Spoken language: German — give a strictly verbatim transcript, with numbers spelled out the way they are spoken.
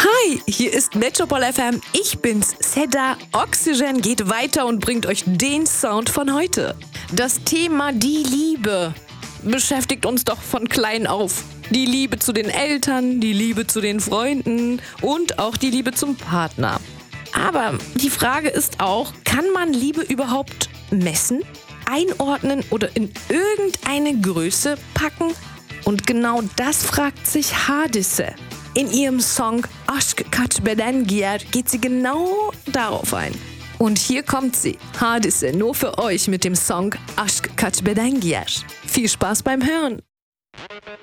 Hi, hier ist Metropol F M. Ich bin's, Seda. Oxygen geht weiter und bringt euch den Sound von heute. Das Thema die Liebe beschäftigt uns doch von klein auf. Die Liebe zu den Eltern, die Liebe zu den Freunden und auch die Liebe zum Partner. Aber die Frage ist auch, kann man Liebe überhaupt messen, einordnen oder in irgendeine Größe packen? Und genau das fragt sich Hadise. In ihrem Song Aşk Kaç Beden Giyer geht sie genau darauf ein. Und hier kommt sie, Hadise, nur für euch mit dem Song Aşk Kaç Beden Giyer. Viel Spaß beim Hören!